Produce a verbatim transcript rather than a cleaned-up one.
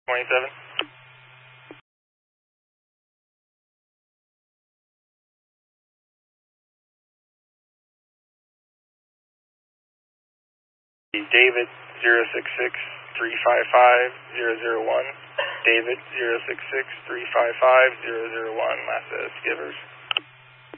twenty-seven. David zero six six three five five zero zero one. David zero six six three five five zero zero one. Last uh, Skivers.